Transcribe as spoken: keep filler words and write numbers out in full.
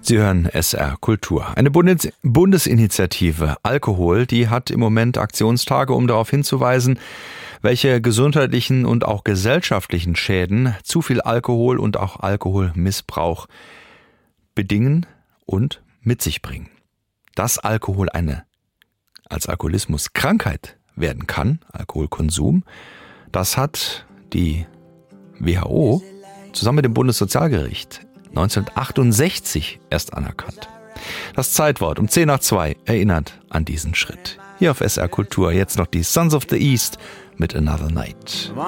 Sie hören S R Kultur. Eine Bundes- Bundesinitiative Alkohol, die hat im Moment Aktionstage, um darauf hinzuweisen, welche gesundheitlichen und auch gesellschaftlichen Schäden zu viel Alkohol und auch Alkoholmissbrauch bedingen und mit sich bringen. Dass Alkohol eine als Alkoholismus Krankheit werden kann, Alkoholkonsum, das hat die W H O zusammen mit dem Bundessozialgericht neunzehnhundertachtundsechzig erst anerkannt. Das Zeitwort um zehn nach zwei erinnert an diesen Schritt. Hier auf S R Kultur jetzt noch die Sons of the East mit Another Night.